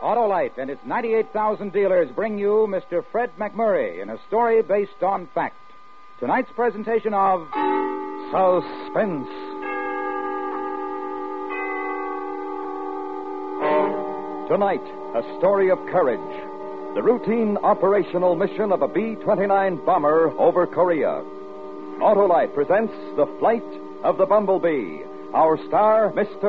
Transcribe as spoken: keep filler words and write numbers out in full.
Autolite and its ninety-eight thousand dealers bring you Mister Fred McMurray in a story based on fact. Tonight's presentation of Suspense. Tonight, a story of courage. The routine operational mission of a B twenty-nine bomber over Korea. Autolite presents The Flight of the Bumblebee. Our star, Mister